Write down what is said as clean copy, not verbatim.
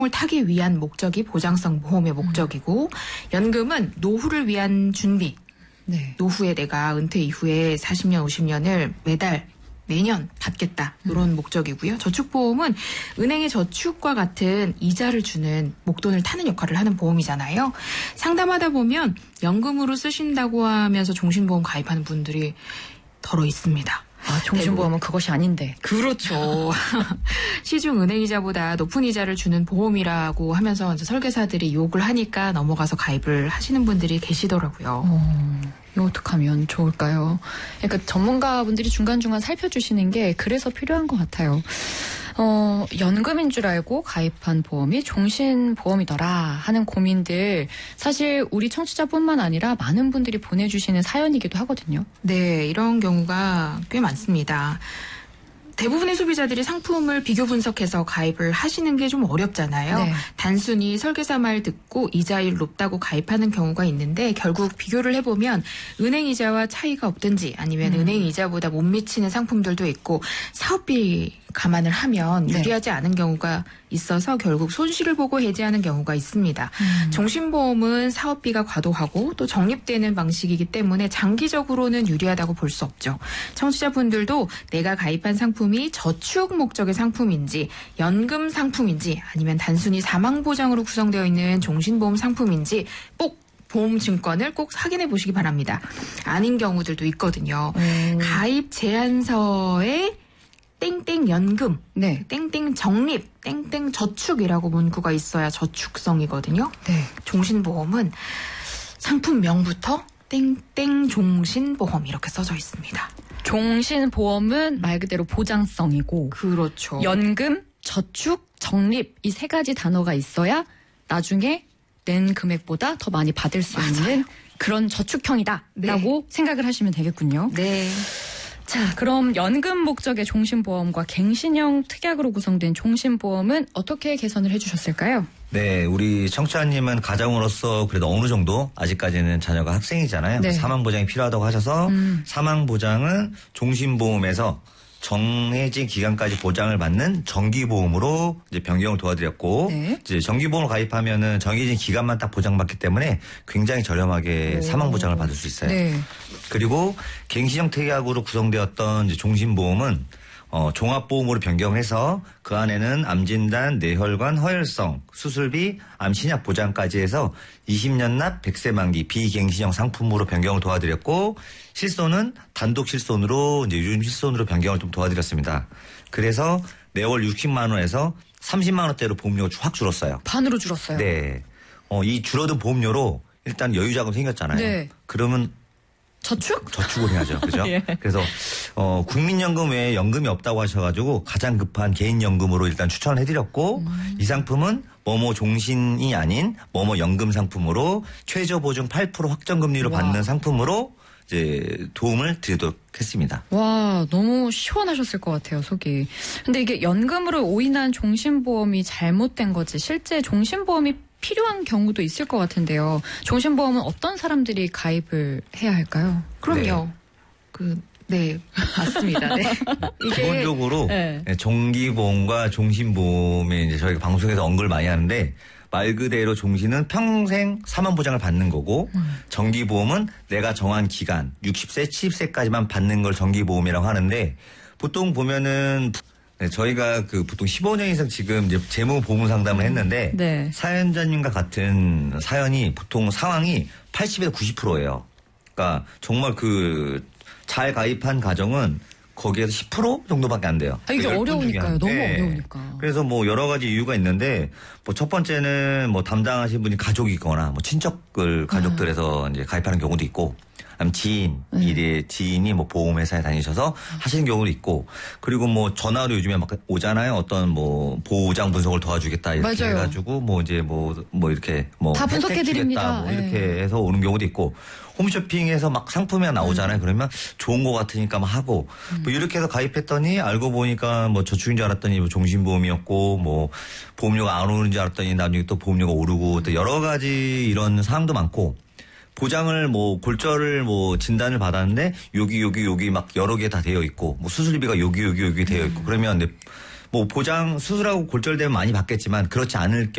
을 타기 위한 목적이 보장성 보험의 목적이고 연금은 노후를 위한 준비. 네. 노후에 내가 은퇴 이후에 40년, 50년을 매년 받겠다. 이런 목적이고요. 저축보험은 은행의 저축과 같은 이자를 주는 목돈을 타는 역할을 하는 보험이잖아요. 상담하다 보면 연금으로 쓰신다고 하면서 종신보험 가입하는 분들이 덜어 있습니다. 종신보험은 그것이 아닌데. 그렇죠. 시중 은행이자보다 높은 이자를 주는 보험이라고 하면서 이제 설계사들이 욕을 하니까 넘어가서 가입을 하시는 분들이 계시더라고요. 이거 어떡하면 좋을까요? 그러니까 전문가분들이 중간중간 살펴주시는 게 그래서 필요한 것 같아요. 연금인 줄 알고 가입한 보험이 종신보험이더라 하는 고민들 사실 우리 청취자뿐만 아니라 많은 분들이 보내주시는 사연이기도 하거든요. 네, 이런 경우가 꽤 많습니다. 대부분의 소비자들이 상품을 비교 분석해서 가입을 하시는 게 좀 어렵잖아요. 네. 단순히 설계사 말 듣고 이자율 높다고 가입하는 경우가 있는데 결국 비교를 해보면 은행 이자와 차이가 없든지 아니면 은행 이자보다 못 미치는 상품들도 있고 사업비 감안을 하면 유리하지 않은 경우가 있어서 결국 손실을 보고 해지하는 경우가 있습니다. 종신보험은 사업비가 과도하고 또 적립되는 방식이기 때문에 장기적으로는 유리하다고 볼 수 없죠. 청취자분들도 내가 가입한 상품이 저축 목적의 상품인지 연금 상품인지 아니면 단순히 사망보장으로 구성되어 있는 종신보험 상품인지 꼭 보험증권을 꼭 확인해 보시기 바랍니다. 아닌 경우들도 있거든요. 가입 제안서에 땡땡 연금, 네. 땡땡 적립, 땡땡 저축이라고 문구가 있어야 저축성이거든요. 네. 종신보험은 상품명부터 땡땡 종신보험 이렇게 써져 있습니다. 종신보험은 말 그대로 보장성이고 그렇죠. 연금, 저축, 적립 이 세 가지 단어가 있어야 나중에 낸 금액보다 더 많이 받을 수 있는 그런 저축형이다라고 생각을 하시면 되겠군요. 네. 자, 그럼 연금 목적의 종신보험과 갱신형 특약으로 구성된 종신보험은 어떻게 개선을 해주셨을까요? 네, 우리 청취자님은 가정으로서 그래도 어느 정도 아직까지는 자녀가 학생이잖아요. 네. 사망보장이 필요하다고 하셔서 사망보장은 종신보험에서 정해진 기간까지 보장을 받는 정기보험으로 이제 변경을 도와드렸고, 네. 이제 정기보험을 가입하면은 정해진 기간만 딱 보장받기 때문에 굉장히 저렴하게 사망보장을 받을 수 있어요. 네. 그리고 갱신형 특약으로 구성되었던 이제 종신보험은 종합보험으로 변경해서 그 안에는 암진단, 뇌혈관, 허혈성, 수술비, 암신약 보장까지 해서 20년 납 100세 만기 비갱신형 상품으로 변경을 도와드렸고 실손은 단독 실손으로 이제 요즘 실손으로 변경을 좀 도와드렸습니다. 그래서 매월 60만 원에서 30만 원대로 보험료가 확 줄었어요. 반으로 줄었어요. 네. 이 줄어든 보험료로 일단 여유자금 생겼잖아요. 네. 그러면 저축을 해야죠. 그죠? 예. 그래서, 국민연금 외에 연금이 없다고 하셔가지고 가장 급한 개인연금으로 일단 추천을 해드렸고, 이 상품은 뭐뭐 종신이 아닌 뭐뭐 연금 상품으로 최저보증 8% 확정금리로 받는 상품으로 이제 도움을 드리도록 했습니다. 와, 너무 시원하셨을 것 같아요, 속이. 근데 이게 연금으로 오인한 종신보험이 잘못된 거지, 실제 종신보험이 필요한 경우도 있을 것 같은데요. 종신보험은 어떤 사람들이 가입을 해야 할까요? 그럼요. 네, 맞습니다. 네. 기본적으로 정기보험과 종신보험에 이제 저희가 방송에서 언급을 많이 하는데 말 그대로 종신은 평생 사망보장을 받는 거고 정기보험은 내가 정한 기간 60세, 70세까지만 받는 걸 정기보험이라고 하는데 보통 보면은 저희가 보통 15년 이상 지금 이제 재무보험 상담을 했는데 네. 사연자님과 같은 사연이 보통 상황이 80에서 90%예요. 그러니까 정말 잘 가입한 가정은 거기에서 10% 정도밖에 안 돼요. 이게 어려우니까요. 너무 어려우니까. 그래서 여러 가지 이유가 있는데 첫 번째는 담당하신 분이 가족이 있거나 가족들에서 이제 가입하는 경우도 있고 아니면 지인이 보험회사에 다니셔서 하시는 경우도 있고 그리고 전화로 요즘에 막 오잖아요. 어떤 보장 분석을 도와주겠다 이렇게 맞아요. 해가지고 이렇게 다 분석해드립니다. 이렇게 해서 오는 경우도 있고 홈쇼핑에서 막 상품이 나오잖아요. 그러면 좋은 거 같으니까 막 하고 이렇게 해서 가입했더니 알고 보니까 저축인 줄 알았더니 종신보험이었고 보험료가 안 오는 줄 알았더니 나중에 또 보험료가 오르고 또 여러 가지 이런 사항도 많고 보장을 골절을 진단을 받았는데 여기 막 여러 개 다 되어 있고 수술비가 여기 되어 있고 그러면 보장 수술하고 골절되면 많이 받겠지만 그렇지 않을